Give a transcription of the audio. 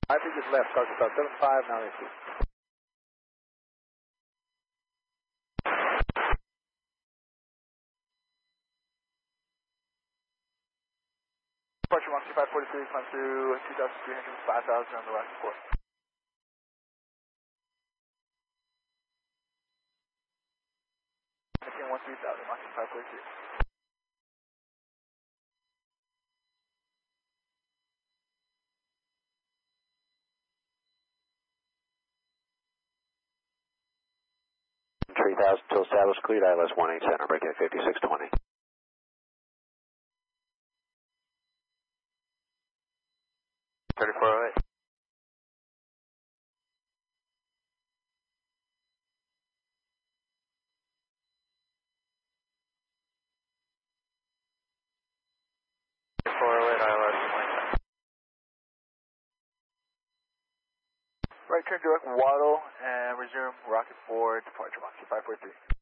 I think it's left, Carter Star 75, now receive. Departure Monkey 543, climb through 2,300, 5,000 on the left course. Again, 13,000, Monkey 543. To establish cleared ILS 18 center, breaking at 5620. Right turn direct, waddle, and resume rocket forward, departure Monkey 543.